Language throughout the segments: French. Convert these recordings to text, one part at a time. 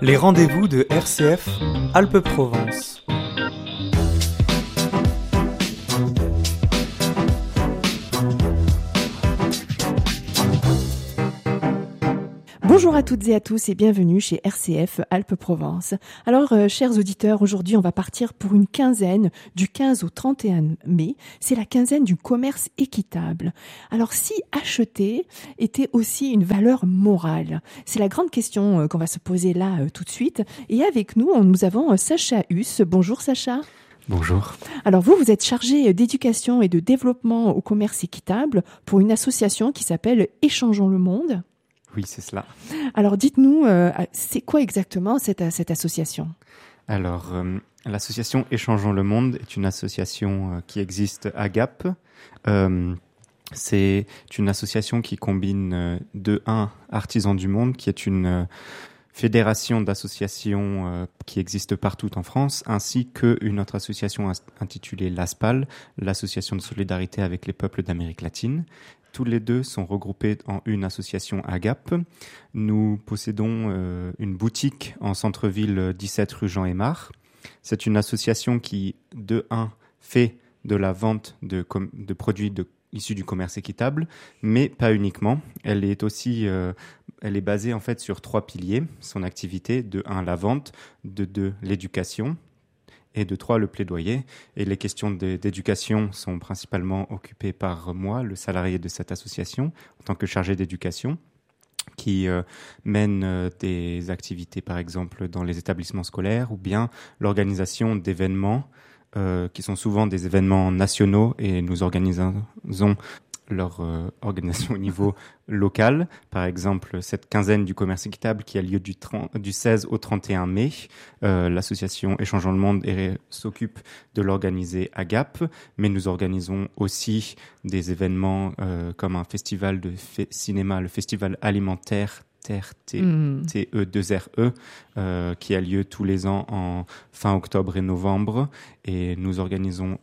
Les rendez-vous de RCF Alpes-Provence. Bonjour à toutes et à tous et bienvenue chez RCF Alpes-Provence. Alors, chers auditeurs, aujourd'hui on va partir pour une quinzaine du 15 au 31 mai. C'est la quinzaine du commerce équitable. Alors, si acheter était aussi une valeur morale, c'est la grande question qu'on va se poser là tout de suite. Et avec nous, nous avons Sacha Huss. Bonjour Sacha. Bonjour. Alors vous êtes chargé d'éducation et de développement au commerce équitable pour une association qui s'appelle Échangeons le monde. Oui, c'est cela. Alors dites-nous, c'est quoi exactement cette association ? Alors, l'association Échangeons le monde est une association qui existe à Gap. C'est une association qui combine Artisans du monde, qui est une fédération d'associations qui existe partout en France, ainsi qu'une autre association intitulée l'ASPAL, l'Association de solidarité avec les peuples d'Amérique latine. Tous les deux sont regroupés en une association à Gap. Nous possédons une boutique en centre-ville 17 rue Jean-Aymar. C'est une association qui, fait de la vente de produits issus du commerce équitable, mais pas uniquement. Elle est basée en fait sur 3 piliers. Son activité, de 1, la vente, de 2, l'éducation, et de 3, le plaidoyer. Et les questions d'éducation sont principalement occupées par moi, le salarié de cette association, en tant que chargé d'éducation, qui mène des activités, par exemple, dans les établissements scolaires, ou bien l'organisation d'événements, qui sont souvent des événements nationaux, et nous organisons leur organisation au niveau local. Par exemple, cette quinzaine du commerce équitable qui a lieu du 16 au 31 mai. L'association Échangeons le monde s'occupe de l'organiser à Gap, mais nous organisons aussi des événements comme un festival de cinéma, le festival alimentaire TE2RE, qui a lieu tous les ans en fin octobre et novembre. Et nous organisons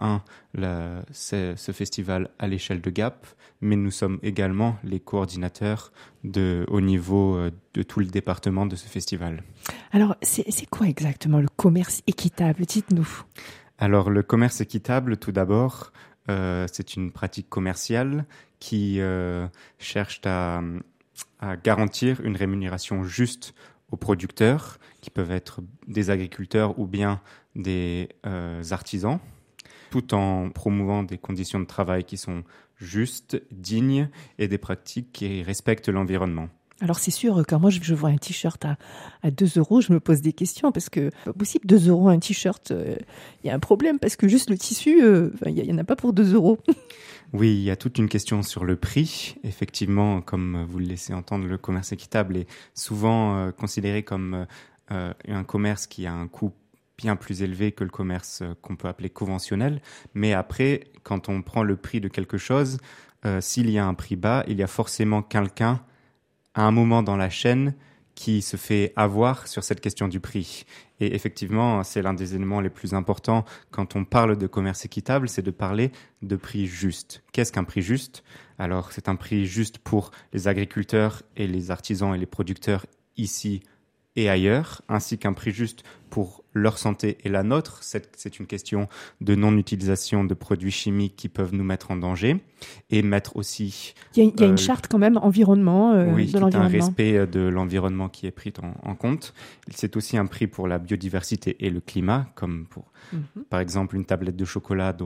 ce festival à l'échelle de Gap, mais nous sommes également les coordinateurs au niveau de tout le département de ce festival. Alors, c'est quoi exactement le commerce équitable ? Dites-nous. Alors, le commerce équitable, tout d'abord, c'est une pratique commerciale qui cherche à garantir une rémunération juste aux producteurs, qui peuvent être des agriculteurs ou bien des artisans, tout en promouvant des conditions de travail qui sont justes, dignes et des pratiques qui respectent l'environnement. Alors c'est sûr, quand moi je vois un t-shirt à 2 €, je me pose des questions parce que c'est pas possible, 2 € un t-shirt, il y a un problème parce que juste le tissu, il y en a pas pour 2 €. Oui, il y a toute une question sur le prix. Effectivement, comme vous le laissez entendre, le commerce équitable est souvent considéré comme un commerce qui a un coût bien plus élevé que le commerce qu'on peut appeler conventionnel. Mais après, quand on prend le prix de quelque chose, s'il y a un prix bas, il y a forcément quelqu'un à un moment dans la chaîne qui se fait avoir sur cette question du prix. Et effectivement, c'est l'un des éléments les plus importants quand on parle de commerce équitable, c'est de parler de prix juste. Qu'est-ce qu'un prix juste ? Alors, c'est un prix juste pour les agriculteurs et les artisans et les producteurs ici et ailleurs, ainsi qu'un prix juste pour leur santé et la nôtre. C'est une question de non-utilisation de produits chimiques qui peuvent nous mettre en danger et mettre aussi... Il y a une charte quand même environnement de l'environnement. Un respect de l'environnement qui est pris en compte. C'est aussi un prix pour la biodiversité et le climat, comme par exemple une tablette de chocolat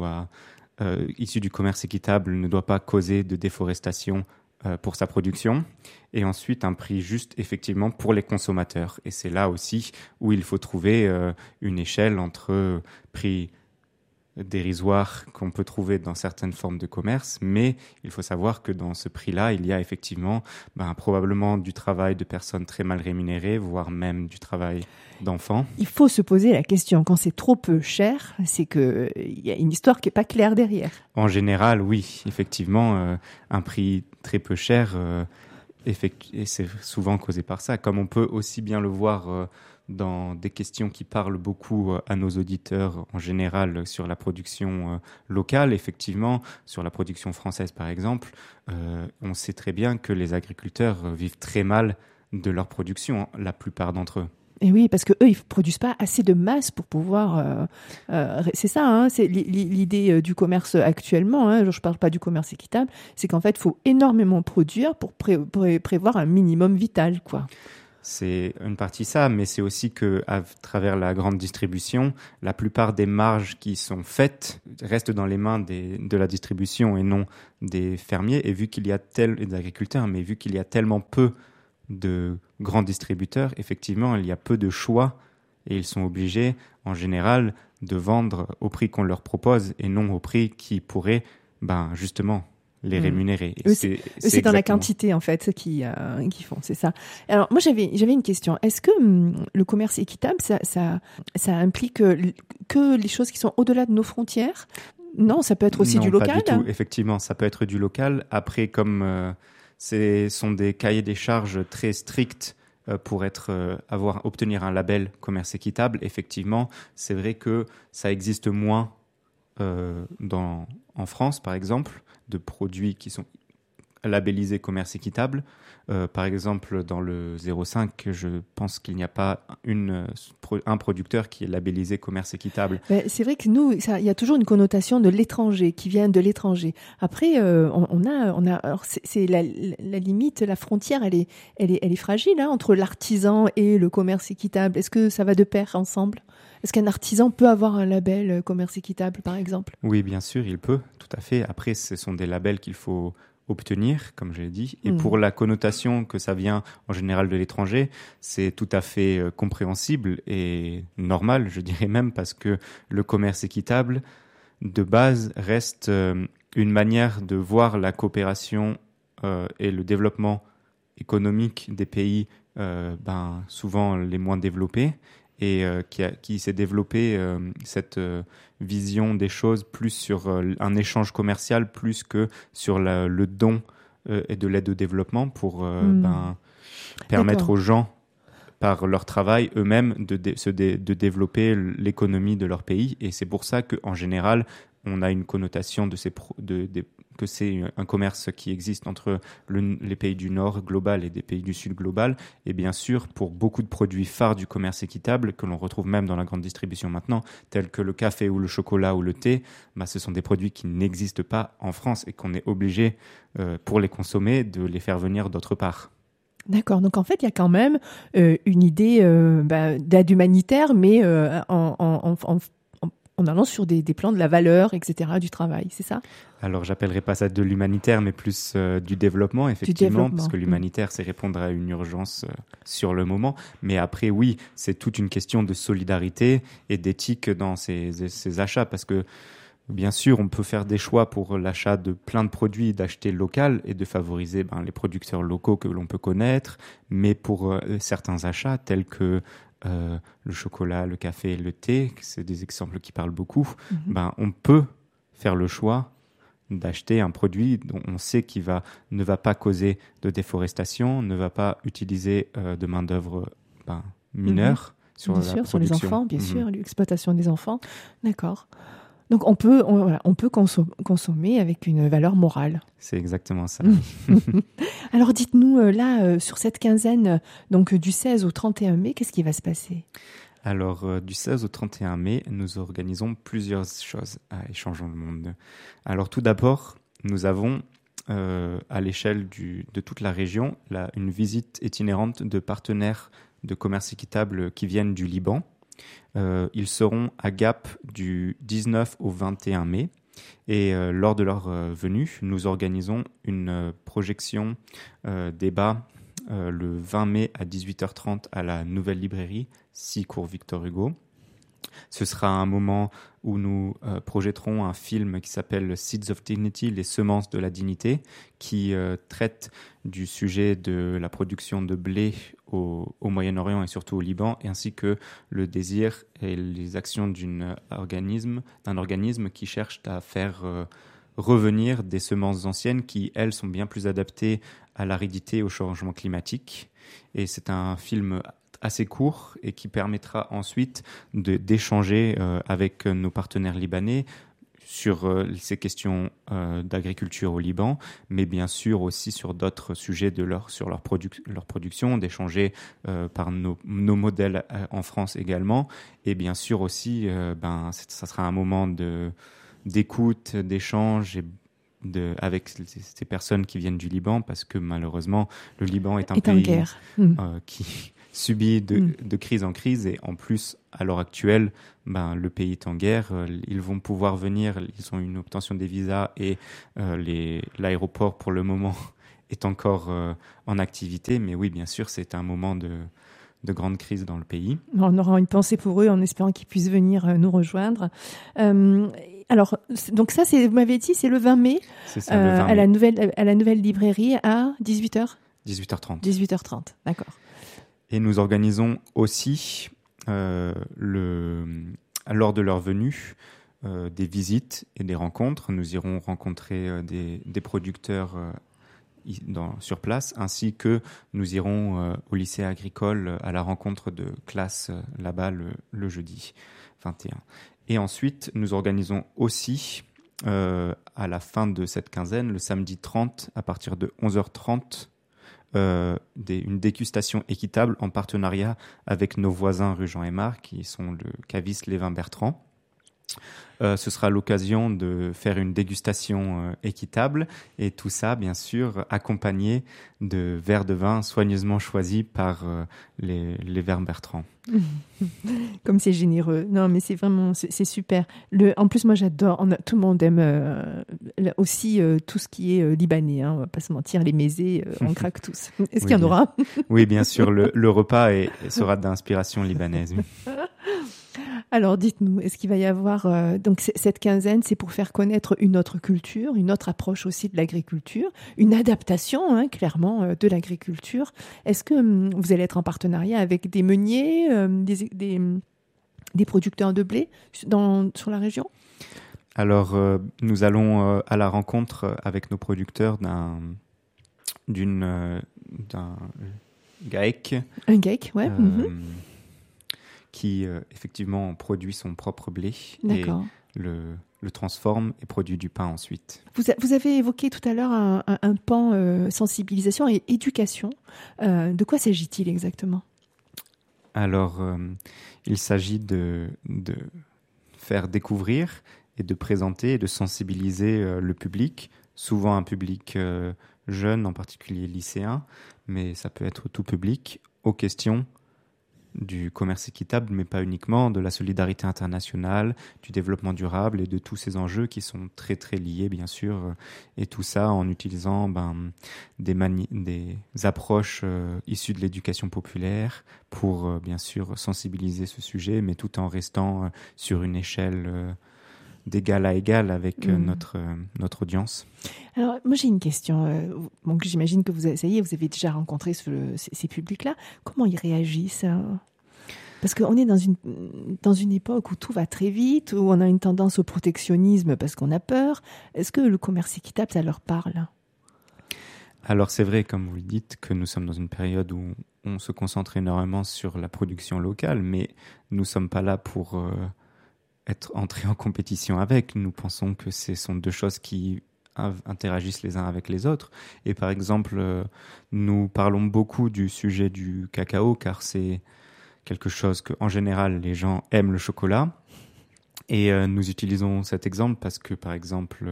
issue du commerce équitable ne doit pas causer de déforestation pour sa production, et ensuite un prix juste effectivement pour les consommateurs. Et c'est là aussi où il faut trouver une échelle entre prix dérisoire qu'on peut trouver dans certaines formes de commerce, mais il faut savoir que dans ce prix-là, il y a effectivement probablement du travail de personnes très mal rémunérées, voire même du travail d'enfants. Il faut se poser la question, quand c'est trop peu cher, c'est qu'il y a une histoire qui n'est pas claire derrière. En général, oui, effectivement, un prix très peu cher, et c'est souvent causé par ça, comme on peut aussi bien le voir dans des questions qui parlent beaucoup à nos auditeurs en général sur la production locale. Effectivement, sur la production française par exemple, on sait très bien que les agriculteurs vivent très mal de leur production, la plupart d'entre eux. Et oui, parce que eux, ils produisent pas assez de masse pour pouvoir. C'est ça, hein, c'est l'idée du commerce actuellement. Hein, je parle pas du commerce équitable. C'est qu'en fait, il faut énormément produire pour prévoir un minimum vital, quoi. C'est une partie ça, mais c'est aussi que à travers la grande distribution, la plupart des marges qui sont faites restent dans les mains de la distribution et non des fermiers. Et vu qu'il y a des agriculteurs, mais vu qu'il y a tellement peu de grands distributeurs, effectivement, il y a peu de choix et ils sont obligés, en général, de vendre au prix qu'on leur propose et non au prix qui pourrait, justement, les rémunérer. Et c'est dans la quantité, en fait, qui font, c'est ça. Alors, moi, j'avais une question. Est-ce que le commerce équitable, ça implique que les choses qui sont au-delà de nos frontières? Non, ça peut être aussi du local. Non, pas du tout. Effectivement, ça peut être du local. Après, comme ce sont des cahiers des charges très stricts pour obtenir un label commerce équitable, effectivement, c'est vrai que ça existe moins en France, par exemple, de produits qui sont labellisés commerce équitable. Par exemple, dans le 05, je pense qu'il n'y a pas un producteur qui est labellisé commerce équitable. C'est vrai que nous, il y a toujours une connotation de l'étranger, qui vient de l'étranger. Après, on a, alors c'est la limite, la frontière, elle est fragile, hein, entre l'artisan et le commerce équitable. Est-ce que ça va de pair ensemble? Est-ce qu'un artisan peut avoir un label commerce équitable, par exemple? Oui, bien sûr, il peut, tout à fait. Après, ce sont des labels qu'il faut obtenir, comme je l'ai dit. Et pour la connotation que ça vient en général de l'étranger, c'est tout à fait compréhensible et normal, je dirais même, parce que le commerce équitable, de base, reste une manière de voir la coopération et le développement économique des pays souvent les moins développés, et qui s'est développé cette vision des choses plus sur un échange commercial plus que sur le don et de l'aide au développement pour permettre aux gens, par leur travail eux-mêmes, de développer l'économie de leur pays. Et c'est pour ça qu'en général, on a une connotation que c'est un commerce qui existe entre les pays du Nord global et des pays du Sud global. Et bien sûr, pour beaucoup de produits phares du commerce équitable, que l'on retrouve même dans la grande distribution maintenant, tels que le café ou le chocolat ou le thé, ce sont des produits qui n'existent pas en France et qu'on est obligé, pour les consommer, de les faire venir d'autre part. D'accord. Donc, en fait, il y a quand même une idée d'aide humanitaire, mais en allant sur des plans de la valeur, etc., du travail, c'est ça? Alors, j'appellerais pas ça de l'humanitaire, mais plus du développement, effectivement, parce que l'humanitaire, c'est répondre à une urgence sur le moment. Mais après, oui, c'est toute une question de solidarité et d'éthique dans ces achats, parce que bien sûr, on peut faire des choix pour l'achat de plein de produits, d'acheter local et de favoriser les producteurs locaux que l'on peut connaître, mais pour certains achats tels que le chocolat, le café, le thé, c'est des exemples qui parlent beaucoup, on peut faire le choix d'acheter un produit dont on sait qu'il ne va pas causer de déforestation, ne va pas utiliser de main-d'œuvre mineure sur la production. Sur les enfants, bien sûr, l'exploitation des enfants. D'accord. Donc on peut consommer avec une valeur morale. C'est exactement ça. Alors dites-nous, sur cette quinzaine, donc du 16 au 31 mai, qu'est-ce qui va se passer? Alors, du 16 au 31 mai, nous organisons plusieurs choses à Échangeons le Monde. Alors, tout d'abord, nous avons, à l'échelle de toute la région, une visite itinérante de partenaires de commerce équitable qui viennent du Liban. Ils seront à Gap du 19 au 21 mai. Et lors de leur venue, nous organisons une projection débat le 20 mai à 18h30 à la Nouvelle Librairie, 6 cours Victor Hugo. Ce sera un moment où nous projetterons un film qui s'appelle Seeds of Dignity, les semences de la dignité, qui traite du sujet de la production de blé au Moyen-Orient et surtout au Liban, ainsi que le désir et les actions d'un organisme qui cherche à faire revenir des semences anciennes qui, elles, sont bien plus adaptées à l'aridité et au changement climatique. Et c'est un film assez court et qui permettra ensuite d'échanger avec nos partenaires libanais sur ces questions d'agriculture au Liban, mais bien sûr aussi sur d'autres sujets sur leur production, d'échanger par nos modèles en France également, et bien sûr aussi, ça sera un moment d'écoute, d'échange avec ces personnes qui viennent du Liban, parce que malheureusement, le Liban est un pays en guerre. qui subit de crise en crise, et en plus, à l'heure actuelle, le pays est en guerre. Ils vont pouvoir venir, ils ont une obtention des visas, et l'aéroport, pour le moment, est encore en activité. Mais oui, bien sûr, c'est un moment de grande crise dans le pays. On aura une pensée pour eux en espérant qu'ils puissent venir nous rejoindre. Alors, donc ça, vous m'avez dit, c'est le 20 mai, c'est ça, le 20 mai. À la nouvelle librairie à 18h 18h30. 18h30, d'accord. Et nous organisons aussi, lors de leur venue, des visites et des rencontres. Nous irons rencontrer des producteurs sur place, ainsi que nous irons au lycée agricole à la rencontre de classe là-bas le jeudi 21. Et ensuite, nous organisons aussi, à la fin de cette quinzaine, le samedi 30, à partir de 11h30, une dégustation équitable en partenariat avec nos voisins rue Jean-Aymar, qui sont le caviste Lévin Bertrand. Ce sera l'occasion de faire une dégustation équitable, et tout ça, bien sûr, accompagné de verres de vin soigneusement choisis par les Lévin Bertrand. Comme c'est généreux. Non, mais c'est vraiment, c'est super. En plus, moi, j'adore. Tout le monde aime aussi tout ce qui est libanais. On va pas se mentir, les mésés, on craque tous. Est-ce qu'il y en aura? Oui, bien sûr. Le repas sera d'inspiration libanaise. Alors, dites-nous, est-ce qu'il va y avoir... donc, cette quinzaine, c'est pour faire connaître une autre culture, une autre approche aussi de l'agriculture, une adaptation, clairement, de l'agriculture. Est-ce que vous allez être en partenariat avec des meuniers, des producteurs de blé sur la région? Alors, nous allons à la rencontre avec nos producteurs d'un GAEC. Un GAEC, ouais. Qui effectivement produit son propre blé. D'accord. Et le transforme et produit du pain ensuite. Vous avez évoqué tout à l'heure un pan sensibilisation et éducation. De quoi s'agit-il exactement? Alors, il s'agit de faire découvrir et de présenter et de sensibiliser le public, souvent un public jeune, en particulier lycéen, mais ça peut être tout public, aux questions du commerce équitable, mais pas uniquement, de la solidarité internationale, du développement durable et de tous ces enjeux qui sont très très liés, bien sûr, et tout ça en utilisant des approches issues de l'éducation populaire pour bien sûr sensibiliser ce sujet, mais tout en restant sur une échelle d'égal à égal avec notre audience. Alors, moi, j'ai une question. Donc, j'imagine que vous avez déjà rencontré ces publics-là. Comment ils réagissent? Parce qu'on est dans une époque où tout va très vite, où on a une tendance au protectionnisme parce qu'on a peur. Est-ce que le commerce équitable, ça leur parle? Alors, c'est vrai, comme vous le dites, que nous sommes dans une période où on se concentre énormément sur la production locale, mais nous ne sommes pas là pour être entrés en compétition avec. Nous pensons que ce sont deux choses qui interagissent les uns avec les autres. Et par exemple, nous parlons beaucoup du sujet du cacao, car c'est quelque chose que, en général, les gens aiment le chocolat. Et nous utilisons cet exemple parce que, par exemple,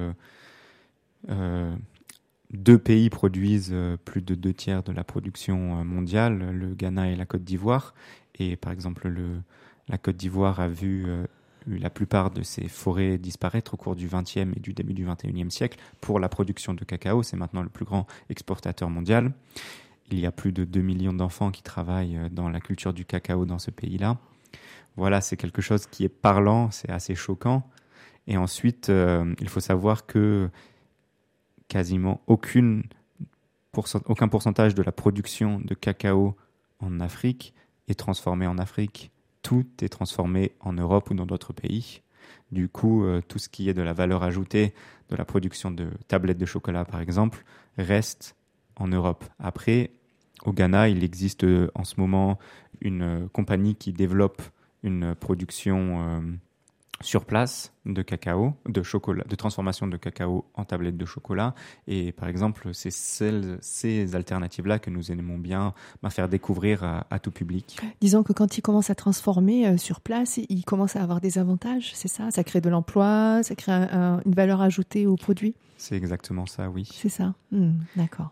deux pays produisent plus de 2/3 de la production mondiale, le Ghana et la Côte d'Ivoire. Et par exemple, la Côte d'Ivoire a vu la plupart de ses forêts disparaître au cours du XXe et du début du XXIe siècle pour la production de cacao. C'est maintenant le plus grand exportateur mondial. Il y a plus de 2 millions d'enfants qui travaillent dans la culture du cacao dans ce pays-là. Voilà, c'est quelque chose qui est parlant, c'est assez choquant. Et ensuite, il faut savoir que quasiment aucun pourcentage de la production de cacao en Afrique est transformé en Afrique. Tout est transformé en Europe ou dans d'autres pays. Du coup, tout ce qui est de la valeur ajoutée de la production de tablettes de chocolat, par exemple, reste en Europe. Après, au Ghana, il existe en ce moment une compagnie qui développe une production sur place de cacao, de chocolat, de transformation de cacao en tablettes de chocolat. Et par exemple, c'est ces alternatives-là que nous aimons bien faire découvrir à tout public. Disons que quand ils commencent à transformer sur place, ils commencent à avoir des avantages, c'est ça? Ça crée de l'emploi, ça crée une valeur ajoutée au produit? C'est exactement ça, oui. C'est ça. D'accord.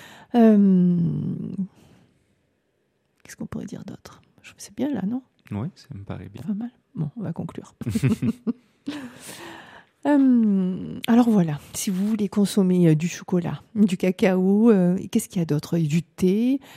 Qu'est-ce qu'on pourrait dire d'autre? C'est bien là, non? Oui, ça me paraît bien. Pas mal. Bon, on va conclure. Alors voilà, si vous voulez consommer du chocolat, du cacao, qu'est-ce qu'il y a d'autre? Du thé,